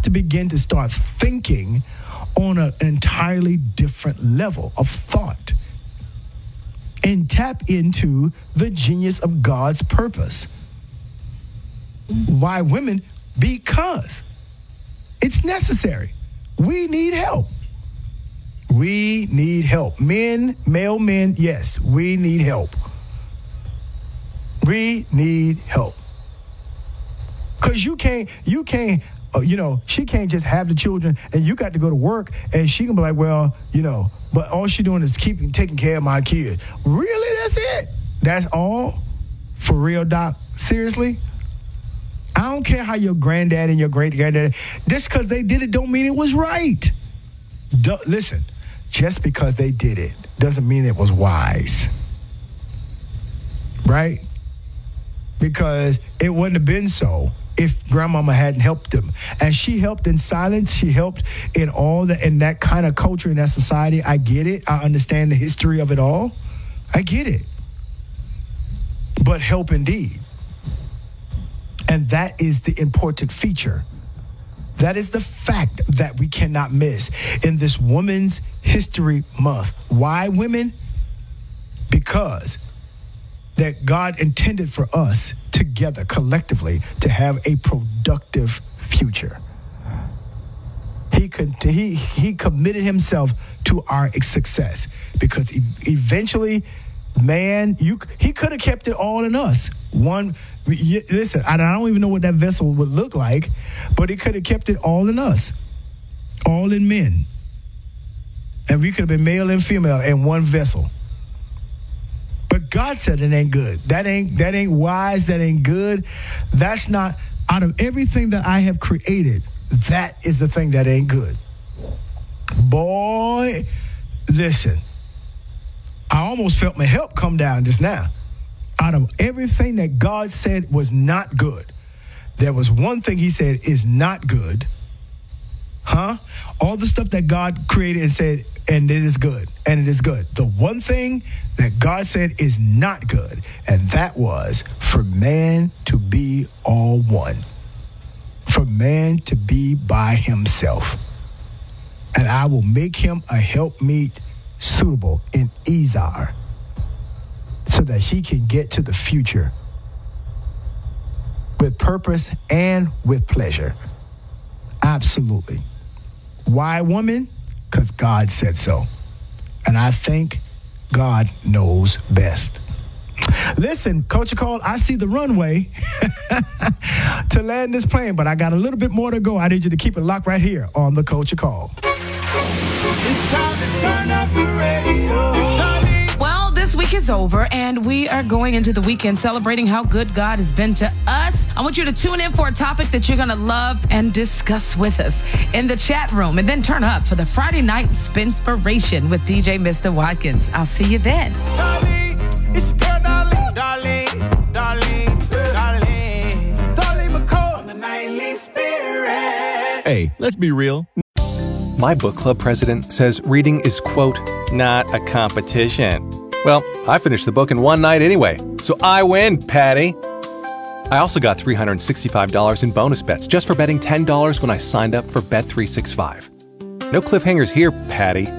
to begin to start thinking on an entirely different level of thought and tap into the genius of God's purpose. Why women? Because it's necessary. We need help. We need help. Men, male men, yes, we need help. We need help. Because she can't, just have the children and you got to go to work and she can be like, well, but all she doing is taking care of my kids. Really? That's it? That's all? For real, Doc? Seriously? I don't care how your granddad and your great-granddad, just because they did it don't mean it was right. Listen, just because they did it doesn't mean it was wise. Right? Because it wouldn't have been so if grandmama hadn't helped them. And she helped in silence. She helped in in that kind of culture, in that society. I get it. I understand the history of it all. I get it. But help indeed. And that is the important feature. That is the fact that we cannot miss in this Women's History Month. Why women? Because that God intended for us together, collectively, to have a productive future. He committed himself to our success because eventually, man, he could have kept it all in us. Listen, I don't even know what that vessel would look like, but he could have kept it all in us, all in men. And we could have been male and female in one vessel. But God said it ain't good. That ain't wise. That ain't good. That's not, out of everything that I have created, that is the thing that ain't good. Boy, listen, I almost felt my help come down just now. Out of everything that God said was not good, there was one thing he said is not good. All the stuff that God created and said, and it is good, and it is good. The one thing that God said is not good, and that was for man to be all one. For man to be by himself. And I will make him a helpmeet suitable in Izar, so that he can get to the future with purpose and with pleasure. Absolutely. Why woman? Because God said so. And I think God knows best. Listen, Culture Call, I see the runway to land this plane, but I got a little bit more to go. I need you to keep it locked right here on the Culture Call. It's time to turn up the radio. Well, this week is over, and we are going into the weekend celebrating how good God has been to us. I want you to tune in for a topic that you're going to love and discuss with us in the chat room, and then turn up for the Friday Night Spinspiration with DJ Mr. Watkins. I'll see you then. Darling, it's your girl, Darling McCall on the Nightly Spirit. Hey, let's be real. My book club president says reading is, quote, not a competition. Well, I finished the book in one night anyway, so I win, Patty. I also got $365 in bonus bets just for betting $10 when I signed up for Bet365. No cliffhangers here, Patty.